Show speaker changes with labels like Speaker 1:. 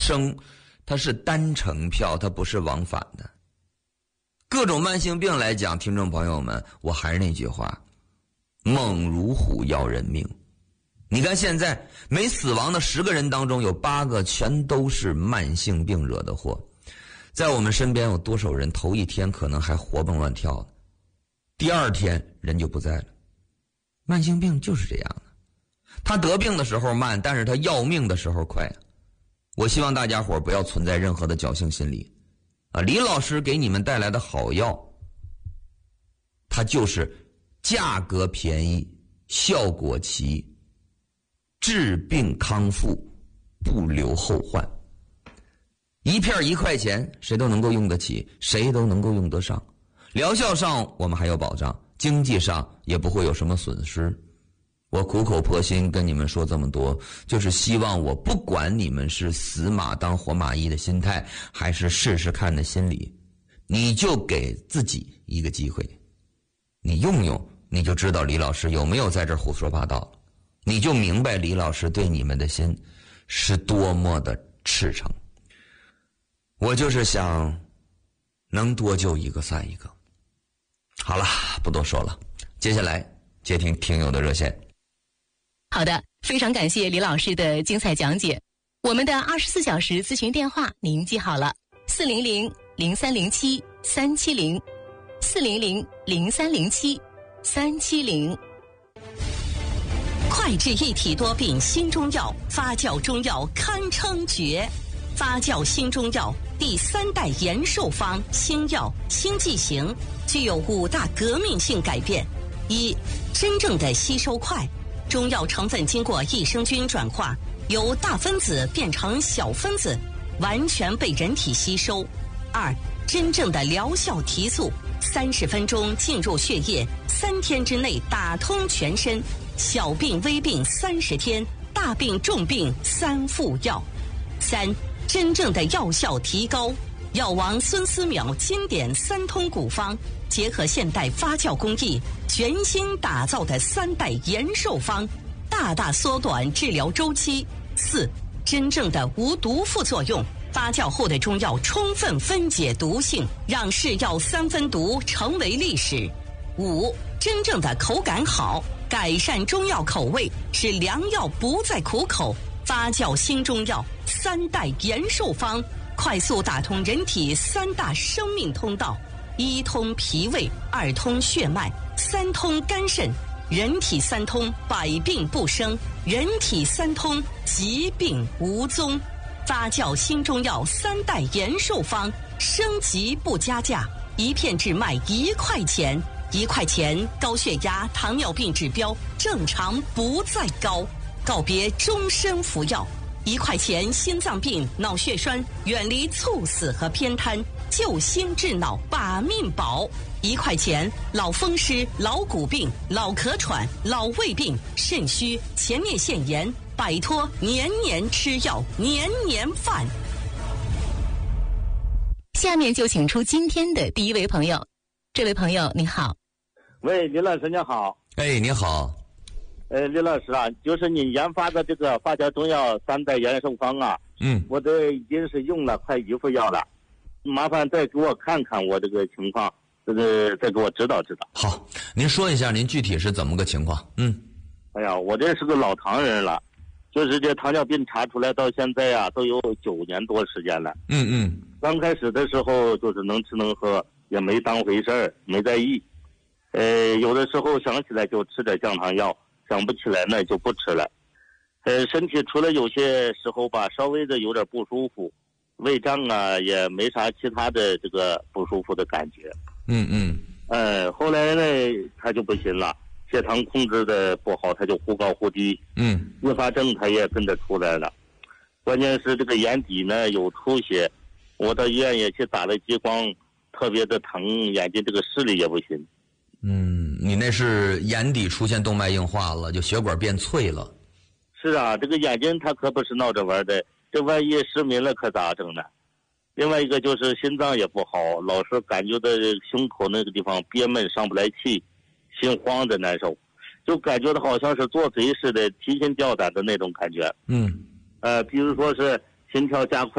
Speaker 1: 生它是单程票，它不是往返的。各种慢性病来讲，听众朋友们，我还是那句话，猛如虎要人命。你看现在没死亡的10个人当中，有8个全都是慢性病惹的祸。在我们身边有多少人头一天可能还活蹦乱跳的，第二天人就不在了。慢性病就是这样的，他得病的时候慢，但是他要命的时候快。我希望大家伙不要存在任何的侥幸心理啊！李老师给你们带来的好药，它就是价格便宜，效果齐，治病康复，不留后患。一片1块钱，谁都能够用得起，谁都能够用得上。疗效上我们还有保障，经济上也不会有什么损失。我苦口婆心跟你们说这么多，就是希望我不管你们是死马当活马医的心态，还是试试看的心理，你就给自己一个机会，你用用，你就知道李老师有没有在这胡说八道了，你就明白李老师对你们的心是多么的赤诚。我就是想能多救一个算一个。好了，不多说了，接下来接听听友的热线。
Speaker 2: 好的，非常感谢李老师的精彩讲解。我们的24小时咨询电话您记好了，400-0307-370，400-0307-370。
Speaker 3: 快治一体多病新中药，发酵中药堪称绝。发酵新中药第3代延寿方新药新剂型，具有5大革命性改变。1、真正的吸收快，中药成分经过益生菌转化，由大分子变成小分子，完全被人体吸收。2、真正的疗效提速，30分钟进入血液，3天之内打通全身，小病微病30天，大病重病3副药。3、真正的药效提高，药王孙思邈经典3通古方，结合现代发酵工艺，全新打造的3代延寿方，大大缩短治疗周期。4、真正的无毒副作用，发酵后的中药充分分解毒性，让是药3分毒成为历史。5、真正的口感好，改善中药口味，使良药不再苦口。发酵新中药3代延寿方，快速打通人体3大生命通道：1通脾胃，2通血脉，3通肝肾。人体3通，百病不生；人体3通，疾病无踪。发酵新中药3代延寿方，升级不加价，一片只卖1块钱，1块钱高血压、糖尿病指标正常不再高。告别终身服药，1块钱心脏病、脑血栓远离猝死和偏瘫，救心治脑把命保。1块钱老风湿、老骨病、老咳喘、老胃病、肾虚、前列腺炎，摆脱年年吃药、年年犯。
Speaker 2: 下面就请出今天的第一位朋友。这位朋友您好。
Speaker 4: 喂，李老师你好。
Speaker 1: 哎，你好。
Speaker 4: 李老师啊，就是你研发的这个发酵中药3代延寿方啊，我这已经是用了快1副药了，麻烦再给我看看我这个情况，再给我指导指导。
Speaker 1: 好，您说一下您具体是怎么个情况？
Speaker 4: 哎呀，我这是个老糖人了，就是这糖尿病查出来到现在啊，都有9年多时间了。刚开始的时候就是能吃能喝，也没当回事儿，没在意。有的时候想起来就吃点降糖药，想不起来呢就不吃了。身体除了有些时候吧，稍微的有点不舒服，胃胀啊，也没啥其他的这个不舒服的感觉。后来呢，他就不行了，血糖控制的不好，他就忽高忽低。并发症他也跟着出来了。关键是这个眼底呢有出血，我到医院也去打了激光，特别的疼，眼睛这个视力也不行。
Speaker 1: 你那是眼底出现动脉硬化了，就血管变脆了。
Speaker 4: 是啊，这个眼睛它可不是闹着玩的，这万一失明了可咋整呢？另外一个就是心脏也不好，老是感觉到胸口那个地方憋闷上不来气，心慌的难受，就感觉到好像是做贼似的，提心吊胆的那种感觉。比如说是心跳加快。